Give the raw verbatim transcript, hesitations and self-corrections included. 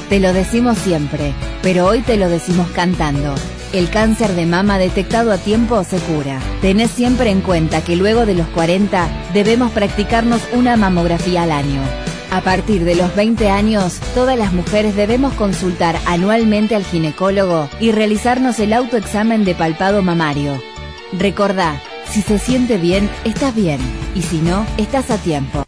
Te lo decimos siempre, pero hoy te lo decimos cantando. El cáncer de mama detectado a tiempo se cura. Tenés siempre en cuenta que luego de los cuarenta debemos practicarnos una mamografía al año. A partir de los veinte años, todas las mujeres debemos consultar anualmente al ginecólogo y realizarnos el autoexamen de palpado mamario. Recordá, si se siente bien, estás bien, y si no, estás a tiempo.